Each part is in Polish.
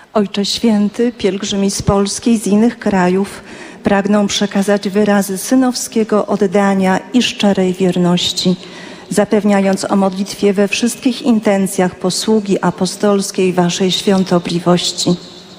Ojcze Święty, pielgrzymi z Polski i z innych krajów pragną przekazać wyrazy synowskiego oddania i szczerej wierności, zapewniając o modlitwie we wszystkich intencjach posługi apostolskiej Waszej świątobliwości.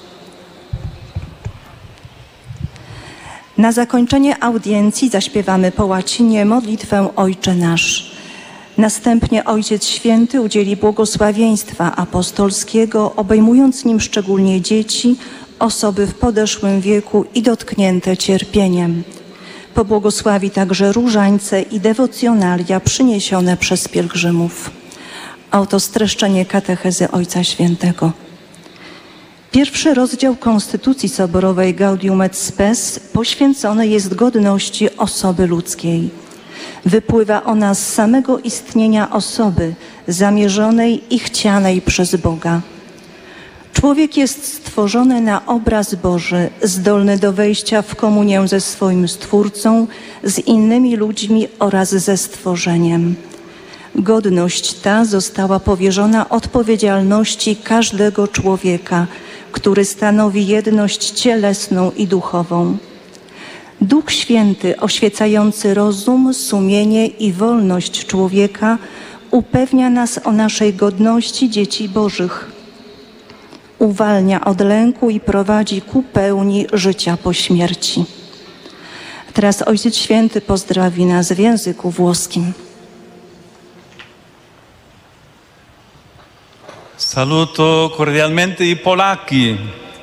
Na zakończenie audiencji zaśpiewamy po łacinie modlitwę Ojcze Nasz. Następnie Ojciec Święty udzieli błogosławieństwa apostolskiego, obejmując nim szczególnie dzieci, osoby w podeszłym wieku i dotknięte cierpieniem. Pobłogosławi także różańce i dewocjonalia przyniesione przez pielgrzymów. Oto streszczenie katechezy Ojca Świętego. Pierwszy rozdział Konstytucji Soborowej Gaudium et Spes poświęcony jest godności osoby ludzkiej. Wypływa ona z samego istnienia osoby, zamierzonej i chcianej przez Boga. Człowiek jest stworzony na obraz Boży, zdolny do wejścia w komunię ze swoim Stwórcą, z innymi ludźmi oraz ze stworzeniem. Godność ta została powierzona odpowiedzialności każdego człowieka, który stanowi jedność cielesną i duchową. Duch Święty, oświecający rozum, sumienie i wolność człowieka, upewnia nas o naszej godności dzieci Bożych. Uwalnia od lęku i prowadzi ku pełni życia po śmierci. Teraz Ojciec Święty pozdrowi nas w języku włoskim. Saluto cordialmente i Polacchi.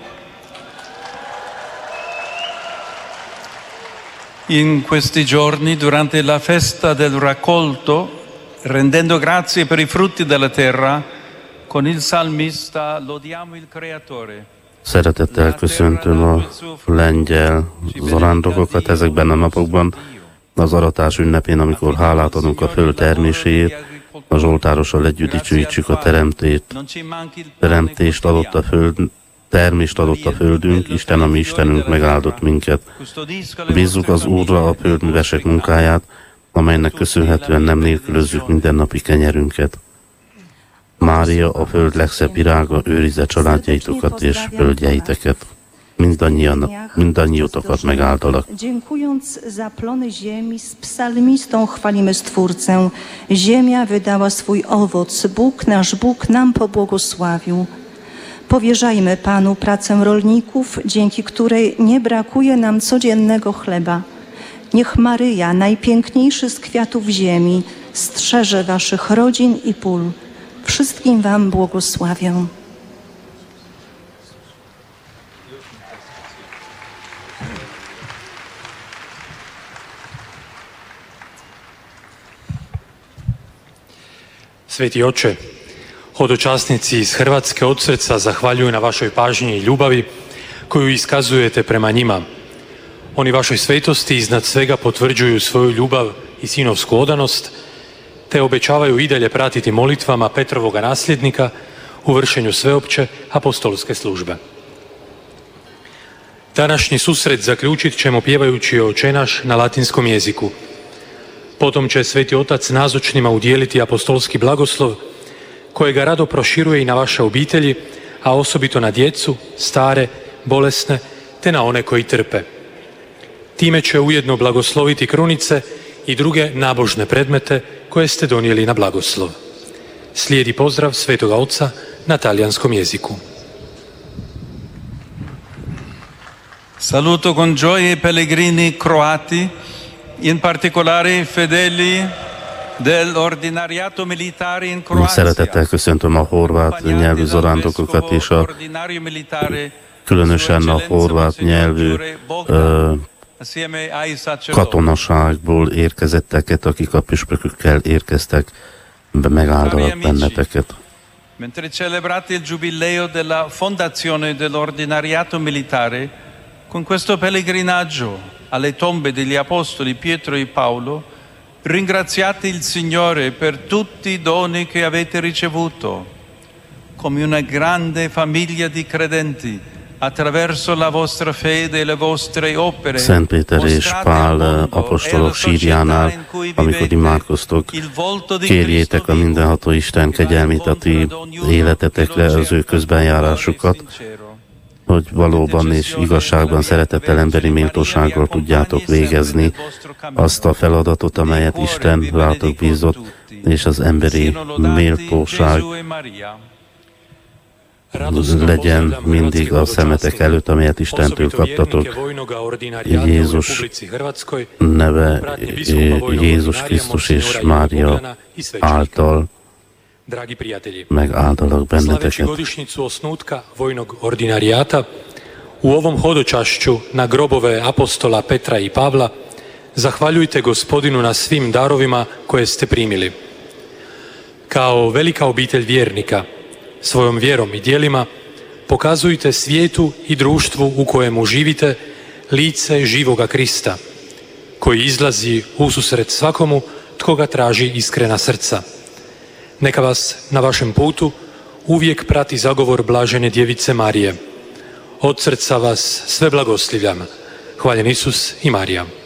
In questi giorni, durante la festa del raccolto, rendendo grazie per i frutti della terra, con il salmista lodiamo il Creatore. Szeretettel köszöntöm a lengyel zarándokokat ezekben a napokban, az aratás ünnepén, amikor hálát adunk a föld terméséért, a zsoltárossal együtt dicsőítsük a teremtést adott a föld, termést adott a földünk, Isten, a mi Istenünk megáldott minket. Bízzuk az Úrra a földművesek munkáját, amelynek köszönhetően nem nélkülözzük mindennapi kenyerünket. Mária, a föld legszebb virága, őrizze családjaitokat és földjeiteket. Mindannyiótokat megáldalak. Dziękując za plony ziemi, z psalmistą chwalimy Stwórcę. Ziemia wydała swój owoc, Bóg, nasz Bóg nam pobłogosławił. Powierzajmy Panu pracę rolników, dzięki której nie brakuje nam codziennego chleba. Niech Maryja, najpiękniejszy z kwiatów ziemi, strzeże waszych rodzin i pól. Wszystkim wam błogosławię. Sveti Oče, hodočasnici iz Hrvatske od srca zahvaljuju na vašoj pažnji i ljubavi koju iskazujete prema njima. Oni vašoj svetosti iznad svega potvrđuju svoju ljubav i sinovsku odanost, te obećavaju i dalje pratiti molitvama Petrovoga nasljednika u vršenju sveopće apostolske službe. Današnji susret zaključit ćemo pjevajući Oče naš na latinskom jeziku. Potom će Sveti Otac nazočnima udijeliti apostolski blagoslov, kojega rado proširuje i na vaše obitelji, a osobito na djecu, stare, bolesne, te na one koji trpe. Time će ujedno blagosloviti krunice i druge nabožne predmete koje ste donijeli na blagoslov. Slijedi pozdrav Svetoga Oca na talijanskom jeziku. Saluto con gioia i pellegrini croati, in particolare i fedeli dell'ordinariato militare in Croazia. Szeretettel köszöntöm a horvát nyelvű zarándokokat és különösen a horvát nyelvű katonaságból érkezetteket, akik a püspökökkel érkeztek, megáldalak benneteket. Mentre celebrate il giubileo della fondazione dell'ordinariato militare, con questo pellegrinaggio alle tombe degli apostoli Pietro e Paolo, ringraziate il Signore per tutti i doni che avete ricevuto, come una grande famiglia di credenti, attraverso la vostra fede e le vostre opere. Szent Péter és Pál apostolok sírjánál, amikor imádkoztok, kérjétek a mindenható Isten kegyelmét a ti életetekre, az ő közbenjárásukat, hogy valóban és igazságban, szeretettel, emberi méltósággal tudjátok végezni azt a feladatot, amelyet Isten rátok bízott, és az emberi méltóság legyen mindig a szemetek előtt, amelyet Istentől kaptatok. Jézus neve, Jézus Krisztus és Mária által megáldalak benneteket. Slaveći godišnjicu osnutka vojnog ordinarijata, u ovom hodočašću na grobove apostola Petra i Pavla, zahvaljujte Gospodinu na svim darovima koje ste primili. Kao velika obitelj vjernika, svojom vjerom i djelima, pokazujte svijetu i društvu u kojemu živite lice živoga Krista, koji izlazi ususret svakomu tko ga traži iskrena srca. Neka vas na vašem putu uvijek prati zagovor blažene djevice Marije. Od srca vas sve blagoslivljam. Hvaljen Isus i Marija.